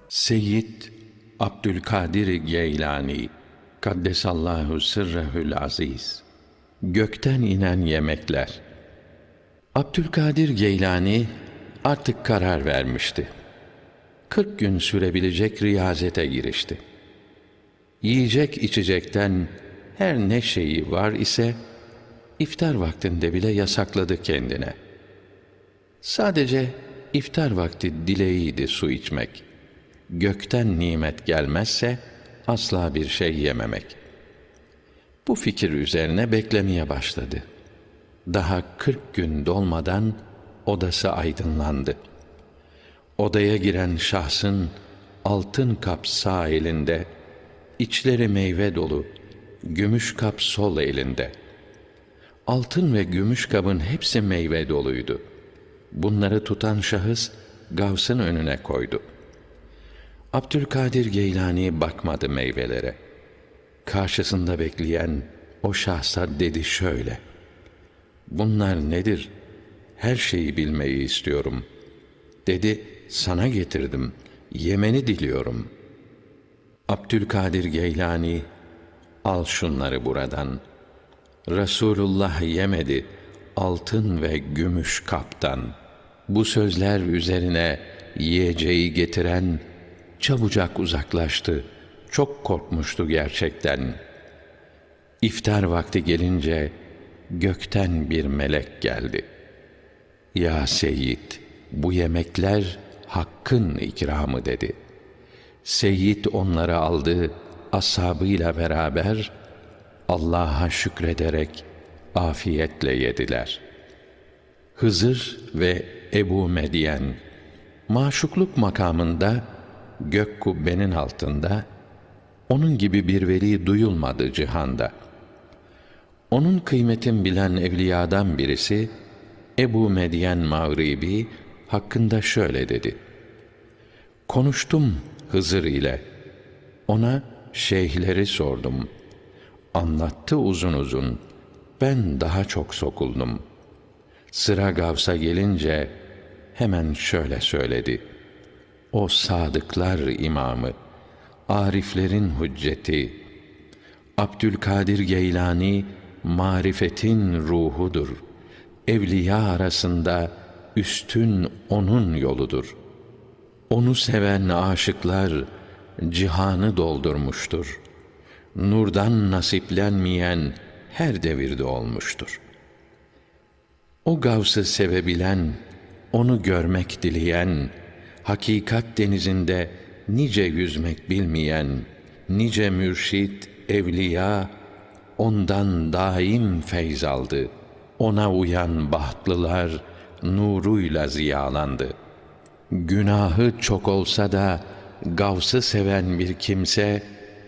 Seyyid Abdülkadir Geylani Kaddesallahu sırrehül aziz. Gökten inen yemekler. Abdülkadir Geylani artık karar vermişti. 40 gün sürebilecek riyazete girişti. Yiyecek içecekten her ne şeyi var ise iftar vaktinde bile yasakladı kendine. Sadece iftar vakti dileğiydi su içmek. Gökten nimet gelmezse asla bir şey yememek. Bu fikir üzerine beklemeye başladı. Daha 40 gün dolmadan odası aydınlandı. Odaya giren şahsın altın kap sağ elinde, içleri meyve dolu, gümüş kap sol elinde. Altın ve gümüş kabın hepsi meyve doluydu. Bunları tutan şahıs Gavs'ın önüne koydu. Abdülkadir Geylani bakmadı meyvelere. Karşısında bekleyen o şahsa dedi şöyle: "Bunlar nedir? Her şeyi bilmeyi istiyorum." Dedi, "Sana getirdim, yemeni diliyorum." Abdülkadir Geylani, "Al şunları buradan. Resulullah yemedi altın ve gümüş kaptan." Bu sözler üzerine yiyeceği getiren çabucak uzaklaştı. Çok korkmuştu gerçekten. İftar vakti gelince gökten bir melek geldi. "Ya Seyyid, bu yemekler Hakk'ın ikramı," dedi. Seyyid onları aldı, ashabıyla beraber Allah'a şükrederek afiyetle yediler. Hızır ve Ebu Medyen maşukluk makamında gök kubbenin altında onun gibi bir veli duyulmadı cihanda. Onun kıymetin bilen evliyadan birisi Ebu Medyen Mağribi hakkında şöyle dedi: "Konuştum Hızır ile. Ona şeyhleri sordum. Anlattı uzun uzun. Ben daha çok sokuldum. Sıra Gavs'a gelince hemen şöyle söyledi: O sadıklar imamı, ariflerin hücceti, Abdülkadir Geylani marifetin ruhudur. Evliya arasında üstün onun yoludur. Onu seven aşıklar cihanı doldurmuştur. Nurdan nasiplenmeyen her devirde olmuştur. O Gavs'ı sevebilen, onu görmek dileyen, hakikat denizinde nice yüzmek bilmeyen, nice mürşit, evliya, ondan daim feyz aldı. Ona uyan bahtlılar, nuruyla ziyalandı. Günahı çok olsa da, Gavs'ı seven bir kimse,